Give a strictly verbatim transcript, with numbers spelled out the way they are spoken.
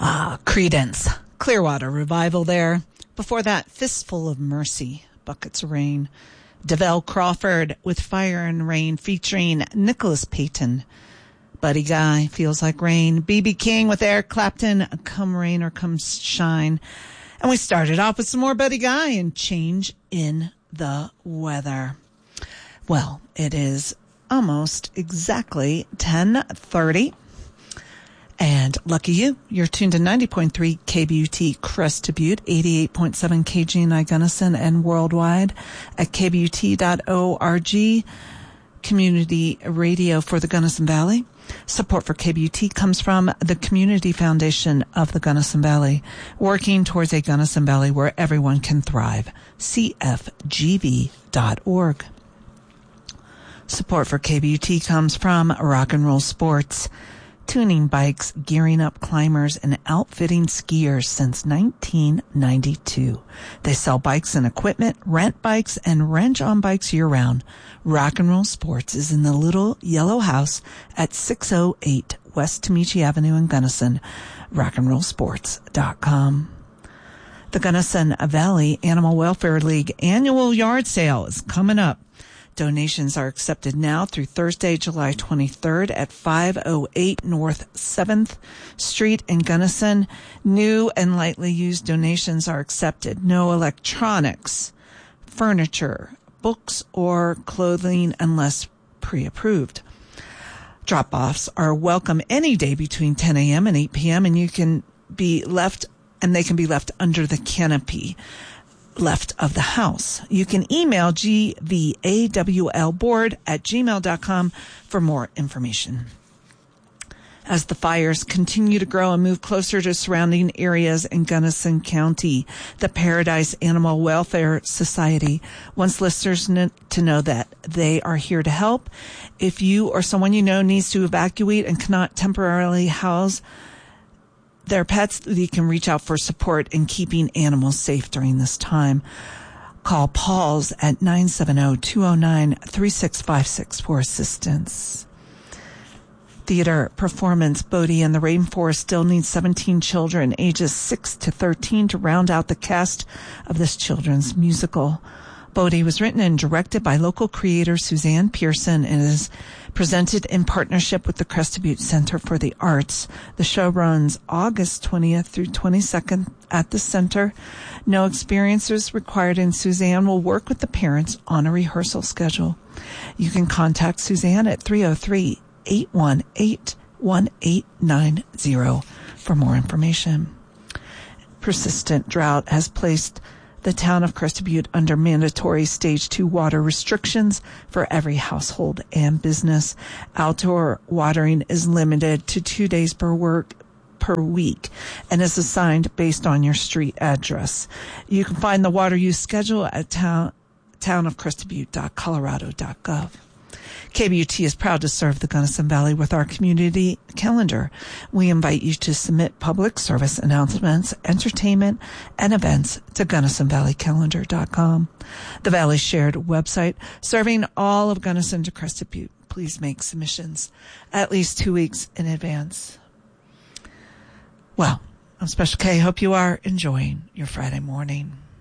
Ah, Credence, Clearwater Revival there. Before that, Fistful of Mercy, Buckets of Rain. DeVell Crawford with Fire and Rain featuring Nicholas Payton. Buddy Guy, Feels Like Rain. B B King with Eric Clapton, Come Rain or Come Shine. And we started off with some more Buddy Guy and Change in the Weather. Well, it is almost exactly ten thirty. And lucky you, you're tuned to ninety point three K B U T Crested Butte, eighty-eight point seven K G N I Gunnison, and worldwide at k b u t dot org, community radio for the Gunnison Valley. Support for K B U T comes from the Community Foundation of the Gunnison Valley, working towards a Gunnison Valley where everyone can thrive. c f g v dot org. Support for K B U T comes from Rock and Roll Sports, tuning bikes, gearing up climbers, and outfitting skiers since nineteen ninety-two. They sell bikes and equipment, rent bikes, and wrench on bikes year-round. Rock and Roll Sports is in the Little Yellow House at six oh eight West Tamichi Avenue in Gunnison. rock and roll sports dot com. The Gunnison Valley Animal Welfare League annual yard sale is coming up. Donations are accepted now through Thursday, July twenty-third at five oh eight North seventh Street in Gunnison. New and lightly used donations are accepted. No electronics, furniture, books, or clothing unless pre-approved. Drop-offs are welcome any day between ten a.m. and eight p.m. and you can be left, and they can be left under the canopy left of the house. You can email g v a w l board at gmail dot com for more information. As the fires continue to grow and move closer to surrounding areas in Gunnison County, the Paradise Animal Welfare Society wants listeners to know that they are here to help. If you or someone you know needs to evacuate and cannot temporarily house their pets, they can reach out for support in keeping animals safe during this time. Call Paul's at nine seven zero, two zero nine, three six five six for assistance. Theater performance Bodhi and the Rainforest still needs seventeen children ages six to thirteen to round out the cast of this children's musical. Bodhi was written and directed by local creator Suzanne Pearson and is presented in partnership with the Crested Butte Center for the Arts. The show runs August twentieth through twenty-second at the center. No experiences required, and Suzanne will work with the parents on a rehearsal schedule. You can contact Suzanne at three oh three, eight one eight, one eight nine zero for more information. Persistent drought has placed the town of Crested Butte under mandatory stage two water restrictions for every household and business. Outdoor watering is limited to two days per work per week and is assigned based on your street address. You can find the water use schedule at town, town of crested butte dot colorado dot gov. K B U T is proud to serve the Gunnison Valley with our community calendar. We invite you to submit public service announcements, entertainment, and events to gunnison valley calendar dot com. The Valley's shared website serving all of Gunnison to Crested Butte. Please make submissions at least two weeks in advance. Well, I'm Special K. Hope you are enjoying your Friday morning.